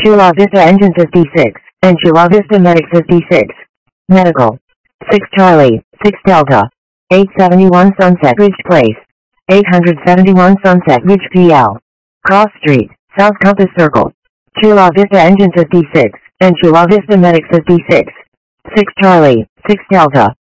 Chula Vista Engine 56, and Chula Vista Medic 56. Medical. 6 Charlie, 6 Delta. 871 Sunset Ridge Place. 871 Sunset Ridge PL. Cross Street, South Compass Circle. Chula Vista Engine 56, and Chula Vista Medic 56. 6 Charlie, 6 Delta.